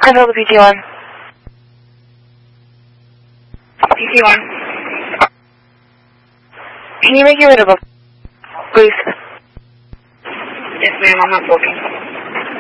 I've held the PT1. PT1. Can you make your way to book, please? Yes, ma'am, I'm not booking.